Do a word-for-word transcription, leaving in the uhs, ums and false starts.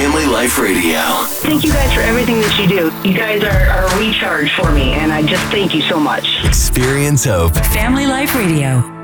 Family Life Radio. Thank you guys for everything that you do. You guys are, are a recharge for me, and I just thank you so much. Experience hope. Family Life Radio.